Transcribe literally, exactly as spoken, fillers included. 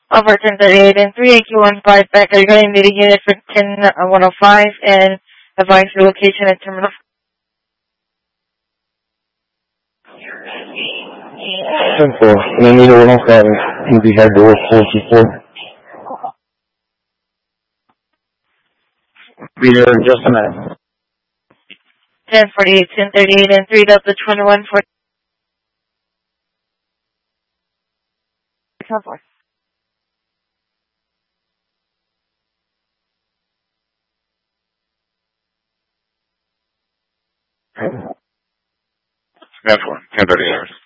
Over ten thirty-eight and three, A Q one five back. Are you going to meeting unit for ten one oh five and advise your location at terminal? ten four, and then meter one oh five, Easy Head Door four two four. Be there in just a minute. ten forty-eight, ten thirty-eight and three, Delta twenty-one forty. California. That's one, ten thirty-eight.